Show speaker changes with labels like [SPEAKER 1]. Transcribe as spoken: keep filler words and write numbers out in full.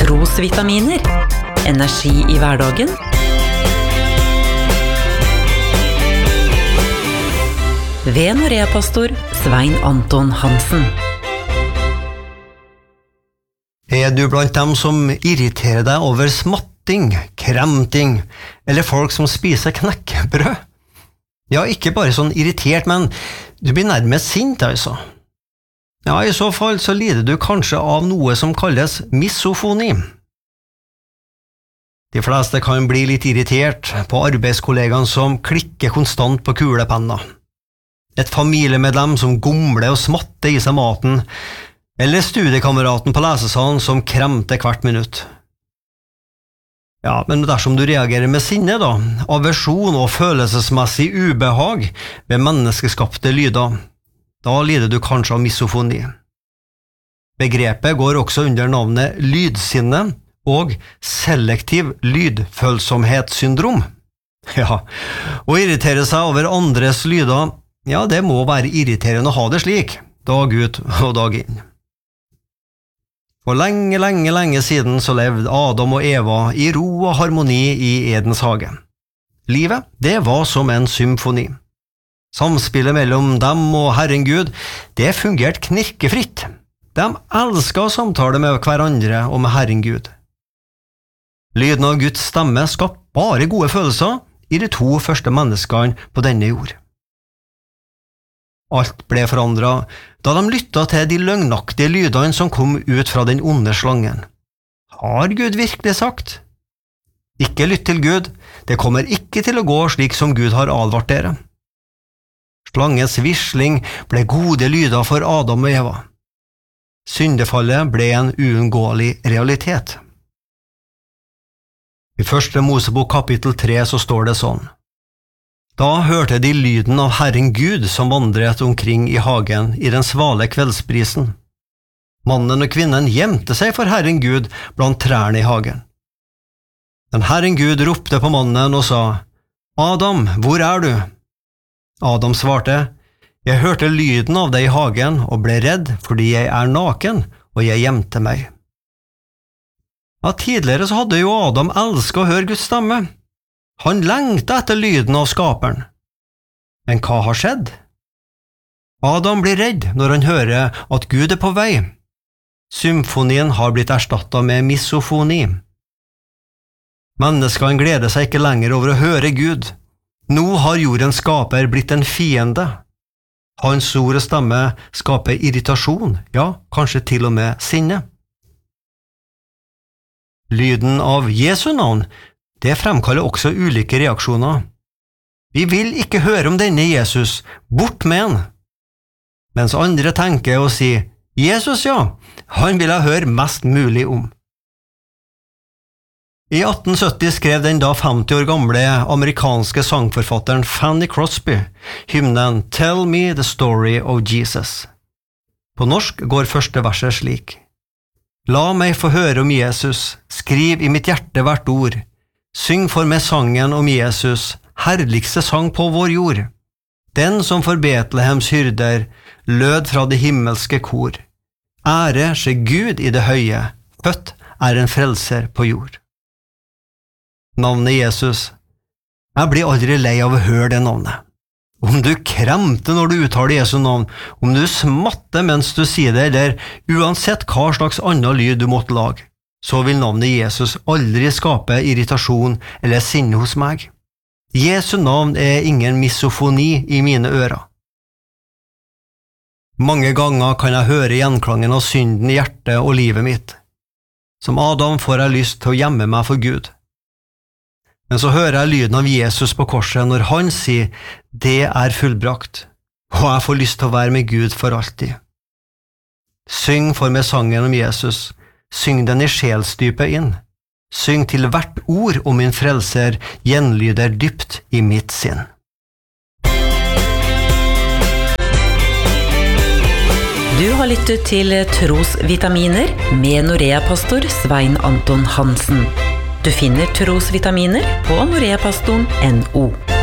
[SPEAKER 1] Trosvitaminer. Energi i hverdagen. Ved Norea-pastor Svein Anton Hansen.
[SPEAKER 2] Er du blant dem som irriterer deg over smatting, kremting, eller folk som spiser knekkebrød? Ja, ikke bare sånn irritert, men du blir nærmest sint, altså. Ja, i så fall så lider du kanskje av noe som kalles misofoni. De fleste kan bli litt irritert på arbeidskollegaen som klikker konstant på kulepenna, et familiemedlem som gomler og smatter i seg maten, eller studiekameraten på lesesalen som kremter hvert minutt. Ja, men dersom du reagerer med sinne da, aversjon og følelsesmessig ubehag ved menneskeskapte lyder, da lider du kanskje av misofoni. Begrepet går også under navnet lydsinne og selektiv lydfølsomhetssyndrom. Ja, å irritere seg over andres lyder, ja, det må være irriterende å ha det slik, dag ut og dag inn. For lenge, lenge, lenge siden så levde Adam og Eva i ro og harmoni i Edens hage. Livet, det var som en symfoni. Samspillet mellom dem og Herren Gud, det fungerte knirkefritt. De elsket å samtale med hverandre og med Herren Gud. Lyden av Guds stemme skapte bare gode følelser i de to første menneskene på denne jord. Alt ble forandret da de lyttet til de løgnaktige lydene som kom ut fra den onde slangen. Har Gud virkelig sagt? Ikke lytt til Gud, det kommer ikke til å gå slik som Gud har advart dere. Slangens visling ble gode lyder for Adam og Eva. Syndefallet ble en uunngåelig realitet. I første Mosebok kapittel tre så står det sånn: Da hørte de lyden av Herren Gud som vandret omkring i hagen i den svale kveldsbrisen. Mannen og kvinnen gjemte seg for Herren Gud blant trærne i hagen. Den Herren Gud ropte på mannen og sa: Adam, hvor er du? Adam svarte: Jeg hørte lyden av deg i hagen og ble redd fordi jeg er naken, og jeg gjemte meg. Ja, tidligere så hadde jo Adam elsket å høre Guds stemme. Han lengtet etter lyden av skaperen. Men hva har skjedd? Adam blir redd når han hører at Gud er på vei. Symfonien har blitt erstattet med misofoni. Menneskene gleder seg ikke lenger over å høre Gud. Nå har jordens skaper blitt en fiende. Hans ord og stemme skaper irritasjon, ja, kanskje til og med sinne. Lyden av Jesu navn, det fremkaller også ulike reaksjoner. Vi vil ikke høre om denne Jesus, bort med han. Mens andre tenker og sier, Jesus ja, han vil jeg høre mest mulig om. I atten sytti skrev den da femti år gamle amerikanske sangforfatteren Fanny Crosby hymnen Tell Me the Story of Jesus. På norsk går første verset slik: La meg få høre om Jesus, skriv i mitt hjerte hvert ord, syng for meg sangen om Jesus, herligste sang på vår jord. Den som for Betlehems hyrder lød fra det himmelske kor. Ære skje Gud i det høye, født er en frelser på jord. Navnet Jesus. Jeg blir aldri lei av å høre det navnet. Om du kremter når du uttaler Jesu navn, om du smatter mens du sier det, eller uansett hva slags annen lyd du måtte lage, så vil navnet Jesus aldri skape irritasjon eller sinne hos meg. Jesu navn er ingen misofoni i mine ører. Mange ganger kan jeg høre gjenklangen av synden i hjertet og livet mitt. Som Adam får jeg lyst til å gjemme meg for Gud. Men så hører jeg lyden av Jesus på korset når han sier, det er fullbrakt, og jeg får lyst til å være med Gud for alltid. Syng for meg sangen om Jesus, syng den i sjelsdypet inn. Syng til hvert ord om min frelser, gjenlyder dypt i mitt sinn.
[SPEAKER 1] Du har lyttet til Trosvitaminer med Norea-pastor Svein Anton Hansen. Du finner Trosvitaminer på noreapastoren punktum no.